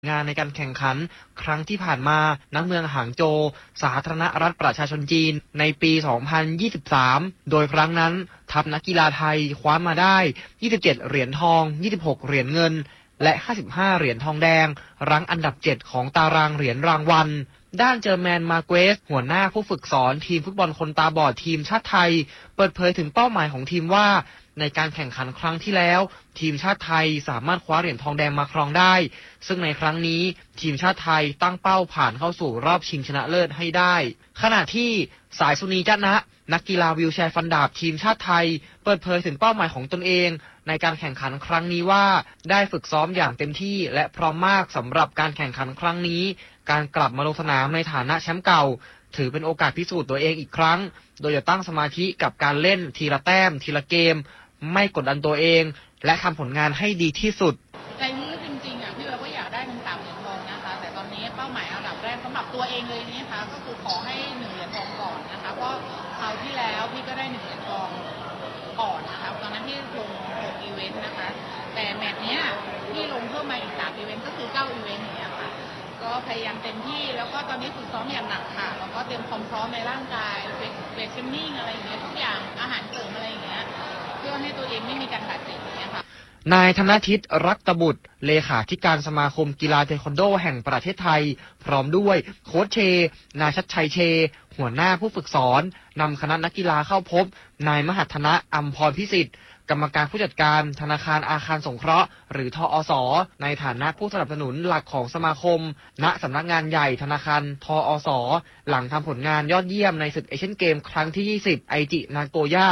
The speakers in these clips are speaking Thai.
งานในการแข่งขันครั้งที่ผ่านมาณเมืองหางโจวสาธารณรัฐประชาชนจีนในปี 2023 โดยครั้งนั้นทัพนักกีฬาไทยคว้ามาได้ 27 เหรียญทอง 26 เหรียญเงินและ 55 เหรียญทองแดงรั้งอันดับ 7 ของตารางเหรียญรางวัลด้านเจอร์แมนมาเกวสหัวหน้าผู้ฝึกสอนทีมฟุตบอลคนตาบอดทีมชาติไทยเปิดเผยถึงเป้าหมายของทีมว่าในการแข่งขันครั้งที่แล้วทีมชาติไทยสามารถคว้าเหรียญทองแดงมาครองได้ซึ่งในครั้งนี้ทีมชาติไทยตั้งเป้าผ่านเข้าสู่รอบชิงชนะเลิศให้ได้ขณะที่สายสุนีจ้านะนักกีฬาวีลแชร์ฟันดาบทีมชาติไทยเปิดเผยถึงเป้าหมายของตนเองในการแข่งขันครั้งนี้ว่าได้ฝึกซ้อมอย่างเต็มที่และพร้อมมากสำหรับการแข่งขันครั้งนี้การกลับมาลงสนามในฐานะแชมป์เก่าถือเป็นโอกาสพิสูจน์ตัวเองอีกครั้งโดยจะตั้งสมาธิกับการเล่นทีละแต้มทีละเกมไม่กดดันตัวเองและทำผลงานให้ดีที่สุดใจลึกจริงๆพี่ก็อยากได้ทั้ง3 เหรียญทองนะคะแต่ตอนนี้เป้าหมายอันดับแรกสำหรับตัวเองเลยนี่ค่ะก็คือขอให้1 เหรียญทองก่อนนะคะเพราะคราวที่แล้วพี่ก็ได้1 เหรียญทองก่อนนะคะตอนนั้นที่ลง6 อีเวนต์นะคะแต่แมตช์นี้พี่ลงเพิ่มมาอีก3 อีเวนต์ก็คือ9 อีเวนต์อย่างเงี้ยค่ะก็พยายามเต็มที่แล้วก็ตอนนี้ฝึกซ้อมอย่างหนักค่ะแล้วก็เตรียมความพร้อมในร่างกายเวทเทรนนิ่งอะไรอย่างเงี้ยทุกอย่างอาหารเสริมอะไรอย่างเงี้ยเพื่อให้ตัวเองไม่มีการบาดเจ็บอย่างเงี้ยค่ะนายธนทิตรัตบุตรเลขาธิการสมาคมกีฬาเทควันโดแห่งประเทศไทยพร้อมด้วยโค้ชเชนายชัดชัยเชหัวหน้าผู้ฝึกสอนนำคณะนักกีฬาเข้าพบนายมหัฒนะอัมพรพิสิทธิ์กรรมการผู้จัดการธนาคารอาคารสงเคราะห์หรือทอสในฐานะผู้สนับสนุนหลักของสมาคมณสำนักงานใหญ่ธนาคารทอสหลังทำผลงานยอดเยี่ยมในศึกเอเชียนเกมครั้งที่ 20 ไอจินาโกย่า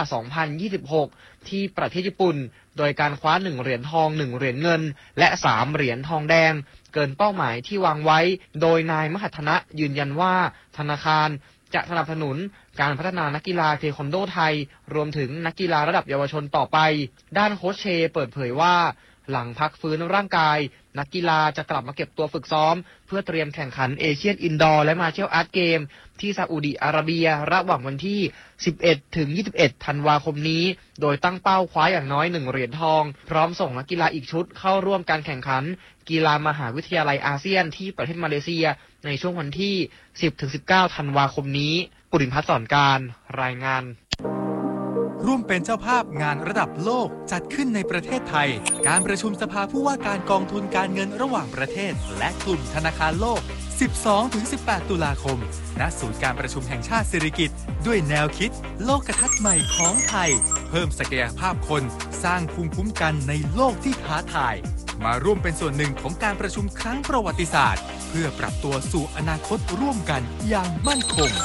2026 ที่ประเทศญี่ปุ่นโดยการคว้า1 เหรียญทอง 1 เหรียญเงินและ3 เหรียญทองแดงเกินเป้าหมายที่วางไว้โดยนายมหัฒนะยืนยันว่าธนาคารจะสนับสนุนการพัฒนานักกีฬาเทควันโดไทยรวมถึงนักกีฬาระดับเยาวชนต่อไปด้านโค้ชเชเปิดเผยว่าหลังพักฟื้นร่างกายนักกีฬาจะกลับมาเก็บตัวฝึกซ้อมเพื่อเตรียมแข่งขันเอเชียนอินดอร์และมาร์เชียลอาร์ตเกมที่ซาอุดิอาระเบียระหว่างวันที่ 11 ถึง 21 ธันวาคมนี้โดยตั้งเป้าคว้าอย่างน้อย1 เหรียญทองพร้อมส่งนักกีฬาอีกชุดเข้าร่วมการแข่งขันกีฬามหาวิทยาลัยอาเซียนที่ประเทศมาเลเซียในช่วงวันที่ 10-19 ธันวาคมนี้ปุริพัฒน์สอนการรายงานร่วมเป็นเจ้าภาพงานระดับโลกจัดขึ้นในประเทศไทยการประชุมสภาผู้ว่าการกองทุนการเงินระหว่างประเทศและกลุ่มธนาคารโลก 12-18 ตุลาคมณศูนย์การประชุมแห่งชาติสิริกิติ์ด้วยแนวคิดโลกทัศน์ใหม่ของไทยเพิ่มศักยภาพคนสร้างภูมิคุ้มกันในโลกที่ท้าทายมาร่วมเป็นส่วนหนึ่งของการประชุมครั้งประวัติศาสตร์เพื่อปรับตัวสู่อนาคตร่วมกันอย่างมั่นคง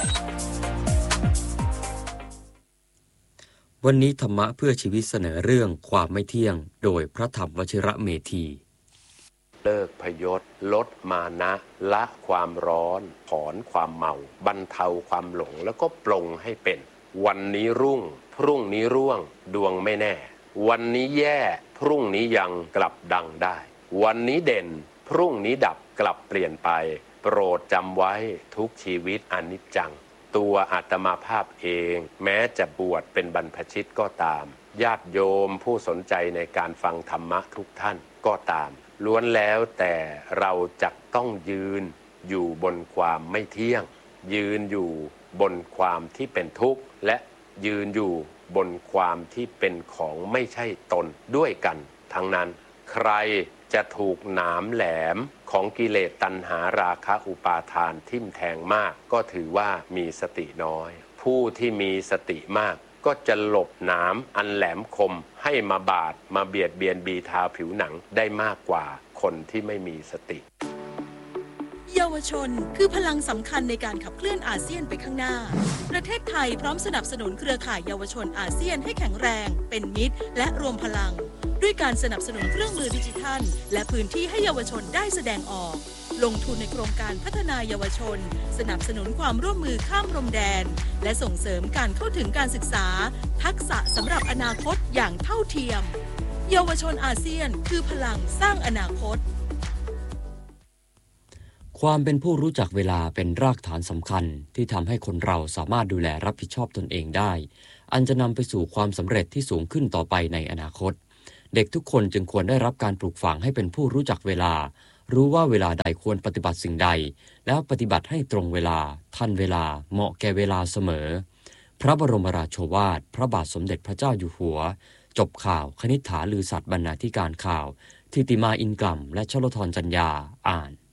วันนี้ธรรมะเพื่อชีวิตเสนอเรื่องความไม่เที่ยงโดยพระธรรมวชิระเมธีเลิกพยศลดมานะละความร้อนถอนความเมาบรรเทาความหลงแล้วก็ปลงให้เป็นวันนี้รุ่งพรุ่งนี้ร่วงดวงไม่แน่วันนี้แย่พรุ่งนี้ยังกลับดังได้วันนี้เด่นพรุ่งนี้ดับกลับเปลี่ยนไปโปรดจำไว้ทุกชีวิตอนิจจังตัวอาตมาภาพเองแม้จะบวชเป็นบรรพชิตก็ตามญาติโยมผู้สนใจในการฟังธรรมะทุกท่านก็ตามล้วนแล้วแต่เราจะต้องยืนอยู่บนความไม่เที่ยงยืนอยู่บนความที่เป็นทุกข์และยืนอยู่บนความที่เป็นของไม่ใช่ตนด้วยกันทั้งนั้นใครจะถูกหนามแหลมของกิเลสตัณหาราคะอุปาทานทิ่มแทงมากก็ถือว่ามีสติน้อยผู้ที่มีสติมากก็จะหลบหนามอันแหลมคมให้มาบาดมาเบียดเบียนบีทาผิวหนังได้มากกว่าคนที่ไม่มีสติเยาวชนคือพลังสำคัญในการขับเคลื่อนอาเซียนไปข้างหน้าประเทศไทยพร้อมสนับสนุนเครือข่ายเยาวชนอาเซียนให้แข็งแรงเป็นมิตรและรวมพลังด้วยการสนับสนุนเครื่องมือดิจิทัลและพื้นที่ให้เยาวชนได้แสดงออกลงทุนในโครงการพัฒนาเยาวชนสนับสนุนความร่วมมือข้ามพรมแดนและส่งเสริมการเข้าถึงการศึกษาทักษะสำหรับอนาคตอย่างเท่าเทียมเยาวชนอาเซียนคือพลังสร้างอนาคตความเป็นผู้รู้จักเวลาเป็นรากฐานสำคัญที่ทำให้คนเราสามารถดูแลรับผิดชอบตนเองได้อันจะนำไปสู่ความสำเร็จที่สูงขึ้นต่อไปในอนาคตเด็กทุกคนจึงควรได้รับการปลูกฝังให้เป็นผู้รู้จักเวลารู้ว่าเวลาใดควรปฏิบัติสิ่งใดแล้วปฏิบัติให้ตรงเวลาทันเวลาเหมาะแก่เวลาเสมอพระบรมราโชวาทพระบาทสมเด็จพระเจ้าอยู่หัวจบข่าวคณิษฐาลือสัตย์บรรณาธิการข่าวทิติมาอินกล่ำและชลธรจัญญาอ่าน